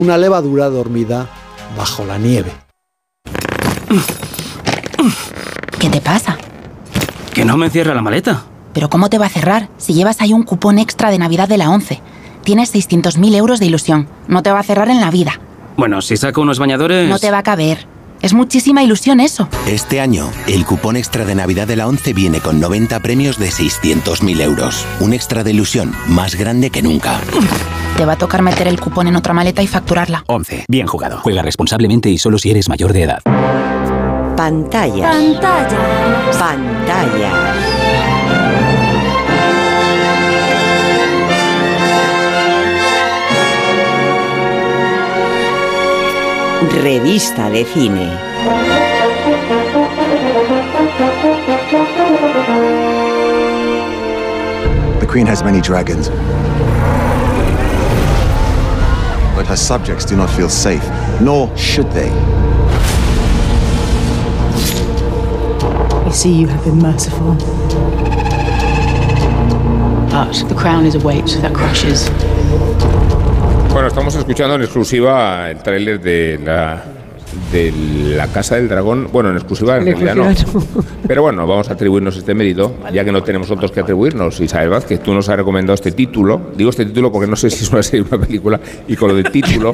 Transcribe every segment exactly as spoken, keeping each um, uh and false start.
una levadura dormida bajo la nieve. ¿Qué te pasa? Que no me cierra la maleta. ¿Pero cómo te va a cerrar si llevas ahí un cupón extra de Navidad de la ONCE? Tienes seiscientos mil euros de ilusión. No te va a cerrar en la vida. Bueno, si saco unos bañadores... No te va a caber. Es muchísima ilusión eso. Este año, el cupón extra de Navidad de la ONCE viene con noventa premios de seiscientos mil euros. Un extra de ilusión más grande que nunca. Te va a tocar meter el cupón en otra maleta y facturarla. ONCE. Bien jugado. Juega responsablemente y solo si eres mayor de edad. Pantallas. Pantallas. Pantallas. Revista de cine. The Queen has many dragons, but her subjects do not feel safe, nor should they. We see you have been merciful, but the crown is a weight that crushes. Bueno, estamos escuchando en exclusiva el tráiler de la de la Casa del Dragón. Bueno, en exclusiva en realidad no. Pero bueno, vamos a atribuirnos este mérito, ya que no tenemos otros que atribuirnos. Isabel Vázquez, tú nos has recomendado este título. Digo este título porque no sé si es una serie o una película, y con lo del título...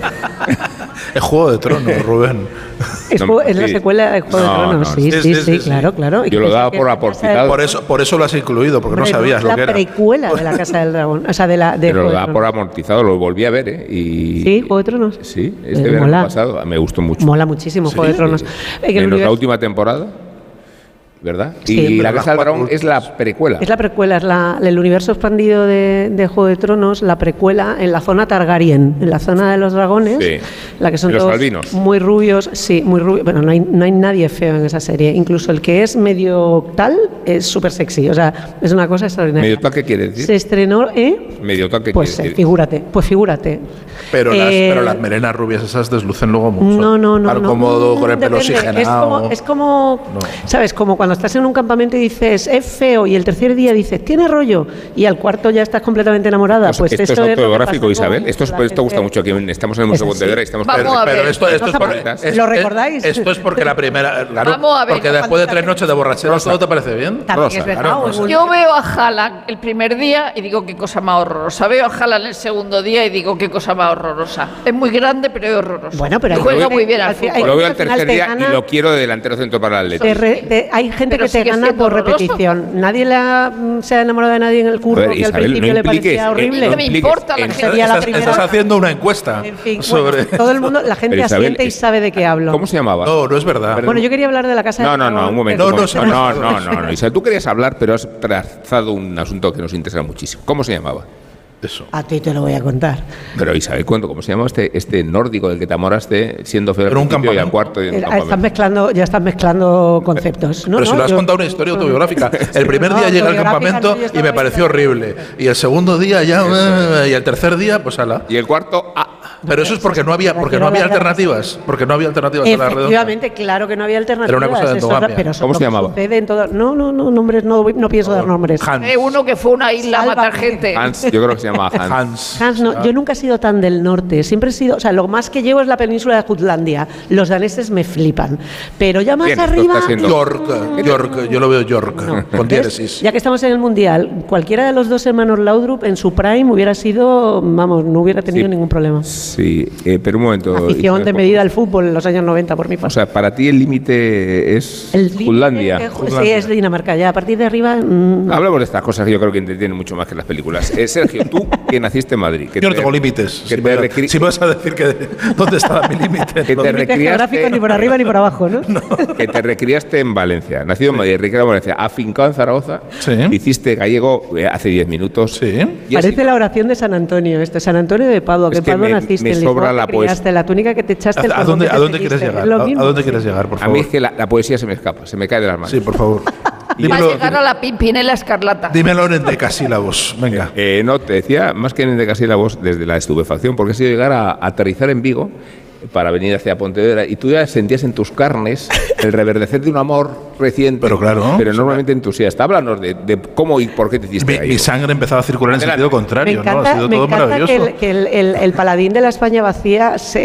Es Juego de Tronos, Rubén. Es, No, es la sí. secuela de Juego No, de Tronos, no, sí, sí, sí, sí, sí, sí, claro, claro. Yo lo daba por aportado. Por eso, por eso lo has incluido, porque Hombre, no sabías no, lo que es era. la precuela de la Casa del Dragón, o sea, de la de Pero Juego lo de daba por Tronos. amortizado, lo volví a ver, ¿eh? Y, Sí, Juego de Tronos. Sí, este Eh, verano mola. pasado me gustó mucho. Mola muchísimo Juego de Tronos. Eh, que el Menos la universo- última temporada, ¿verdad? Sí, y pero la las Casa del cuatro Dragón es la precuela. Es la precuela, es la, el universo expandido de, de Juego de Tronos, la precuela en la zona Targaryen, en la zona de los dragones, Sí. la que son Y los todos albinos. muy rubios, sí, muy rubios. Bueno, no hay, no hay nadie feo en esa serie, incluso el que es medio tal es súper sexy, o sea, es una cosa extraordinaria. ¿Medio tal qué quiere decir? Se estrenó, ¿eh? Medio tal qué Pues quiere eh, decir. figúrate, pues figúrate. Pero, las, Eh, pero las melenas rubias esas deslucen luego mucho. No, no, no. Algo no, cómodo no, con el pelo depende. oxigenado. Es como, es como No. ¿sabes? Como cuando estás en un campamento y dices, es feo, y el tercer día dices, tiene rollo, y al cuarto ya estás completamente enamorada. Pues Pues esto es eso lo que autobiográfico, pasa Isabel. con Esto, es, la esto gusta gente. mucho aquí. Estamos en el Museo Eso Pontevedra sí. y estamos... Vamos Pero, a pero ver. esto, esto, es ¿Lo por- es- ¿Lo recordáis? Esto es porque la primera. Claro, Vamos a ver, porque cuando después de está tres haciendo- noches de borrachera, ¿todo te parece bien? También Rosa, es verdad. claro, o Rosa. muy- Yo veo a Haaland el primer día y digo qué cosa más horrorosa. Veo a Haaland el segundo día y digo qué cosa más horrorosa. Es muy grande, pero es horroroso. Bueno, pero hay juega gente- muy bien al al fin- fútbol. hay- Lo veo al al final tercer te día gana- y lo quiero de delantero centro para el Te Atlético. re- te- hay gente Pero que te sigue gana siendo por horroroso. repetición. Nadie le ha- mm, se ha enamorado de nadie en el curso A ver, que al Isabel, principio no le impliques, parecía eh, horrible. no ¿Qué me impliques importa la en- gente? Sería la Estás, primera- estás haciendo una encuesta En fin, sobre. bueno, todo el mundo, la gente Pero Isabel, asiente y es- sabe de qué hablo. ¿Cómo se llamaba? No, no es verdad. Bueno, yo quería hablar de la Casa No, del no, Dragón. no, un momento. No, un no, momento. se no, me- no, no, no. Isabel, tú querías hablar, pero has trazado un asunto que nos interesa muchísimo. ¿Cómo se llamaba? Eso. A ti te lo voy a contar. Pero Isabel, cuento, ¿cómo se llamaba este, este nórdico del que te enamoraste siendo feo al Era un principio y al campamento. cuarto y en un Eh, Estás campamento? mezclando, ya estás mezclando conceptos. No, Pero si no, lo has yo- contado una historia autobiográfica. El primer No, día llegué al autobiográfica campamento no, yo y estaba me ahí pareció también. horrible. Y el segundo día ya. Y el tercer día, pues ala. Y el cuarto, ah, Pero eso es porque no había, porque no había alternativas. Porque no había alternativas a la redonda. Efectivamente, claro que no había alternativas. Era una cosa de eso- endogamia. pero eso ¿Cómo se no llamaba? sucede en todo- no, no, no, nombres, no, no pienso dar nombres. Hans. Eh, uno que fue a una isla a matar Sálvame. gente. Hans, yo creo que se llamaba Hans. Hans. Hans, no, yo nunca he sido tan del norte, siempre he sido, o sea, lo más que llevo es la península de Jutlandia. Los daneses me flipan, pero ya más Bien, esto arriba. está siendo- York. York. Yo lo veo York. Con diéresis. Ya que estamos en el mundial, cualquiera de los dos hermanos Laudrup en su prime hubiera sido, vamos, no hubiera tenido Sí. ningún problema. Sí, eh, pero un momento. Afición de Isabel, medida al fútbol en los años noventa por mi O parte. sea, para ti el límite es El límite, Jutlandia. eh, Sí, es Dinamarca. Ya a partir de arriba. mm, Hablamos de estas cosas que yo creo que entretienen mucho más que las películas. Eh, Sergio, tú que naciste en Madrid. Que Yo no te- tengo límites. Que Si te, me, recri- si me vas a decir que dónde estaba mi límite. Que no. te límite recriaste- geográfico ni por arriba ni por abajo, ¿no? que te recriaste en Valencia. Nacido en Madrid, recriado en Valencia, afincado en Zaragoza. Sí. Hiciste gallego eh, hace diez minutos. Sí. Y así- Parece la oración de San Antonio, este San Antonio de Padua, que Es en que Padua me- naciste, me en sobra Lisboa la te criaste, poesía. la túnica que te echaste, el ¿A cordón dónde, que a te dónde quieres ceñiste, llegar? es lo ¿A, mismo. a dónde quieres llegar, por A mí favor? es que la, la poesía se me escapa, se me cae de las manos. Sí, por favor. Va a Dímelo, llegar a la Pimpinela Escarlata. dímelo en decasílabos. Venga. Eh, no, te decía, más que en decasílabos, desde la estupefacción, porque ha sido llegar a, a aterrizar en Vigo para venir hacia Pontevedra y tú ya sentías en tus carnes el reverdecer de un amor reciente, Pero claro. pero normalmente entusiasta. Háblanos de, de cómo y por qué te hiciste Mi, ahí. mi sangre empezaba a circular en Adelante. sentido Me contrario, ¿no? Ha encanta, sido me todo encanta que, maravilloso. el, que el, el- el paladín de la España vacía se,